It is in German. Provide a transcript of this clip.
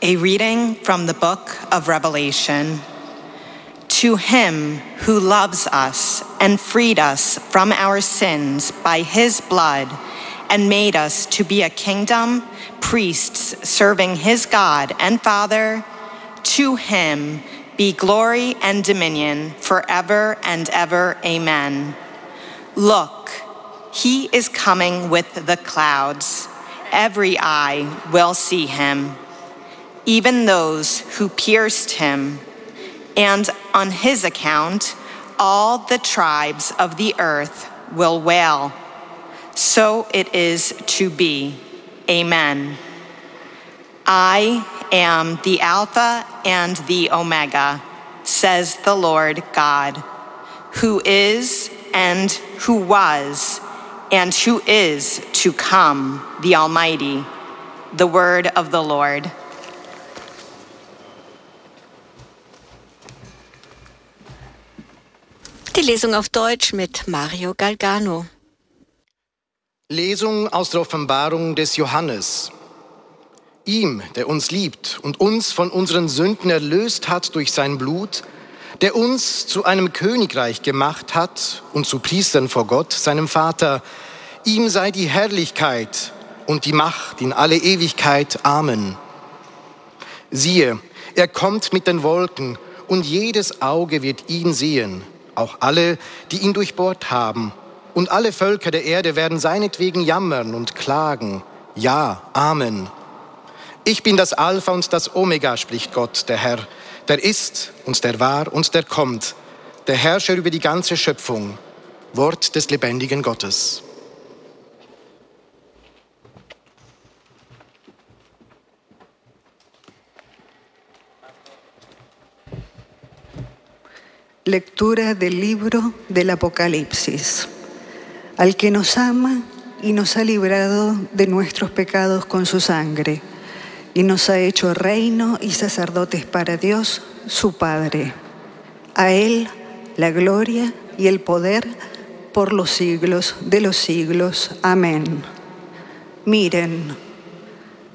A reading from the book of Revelation. To him who loves us and freed us from our sins by his blood and made us to be a kingdom, priests serving his God and Father, to him be glory and dominion forever and ever. Amen. Look, he is coming with the clouds. Every eye will see him, even those who pierced him. And on his account, all the tribes of the earth will wail. So it is to be. Amen. I am the Alpha and the Omega, says the Lord God, who is and who was and who is to come, the Almighty. The word of the Lord. Die Lesung auf Deutsch mit Mario Galgano. Lesung aus der Offenbarung des Johannes. Ihm, der uns liebt und uns von unseren Sünden erlöst hat durch sein Blut, der uns zu einem Königreich gemacht hat und zu Priestern vor Gott, seinem Vater, ihm sei die Herrlichkeit und die Macht in alle Ewigkeit. Amen. Siehe, er kommt mit den Wolken und jedes Auge wird ihn sehen, auch alle, die ihn durchbohrt haben. Und alle Völker der Erde werden seinetwegen jammern und klagen. Ja, Amen. Ich bin das Alpha und das Omega, spricht Gott, der Herr, der ist und der war und der kommt, der Herrscher über die ganze Schöpfung. Wort des lebendigen Gottes. Lectura del libro del Apocalipsis. Al que nos ama y nos ha librado de nuestros pecados con su sangre, y nos ha hecho reino y sacerdotes para Dios, su Padre. A él la gloria y el poder por los siglos de los siglos. Amén. Miren,